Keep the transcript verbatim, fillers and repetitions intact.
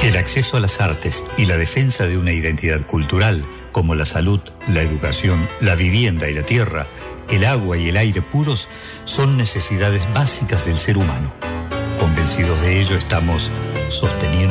El acceso a las artes y la defensa de una identidad cultural, como la salud, la educación, la vivienda y la tierra, el agua y el aire puros, son necesidades básicas del ser humano. Convencidos de ello, estamos sosteniendo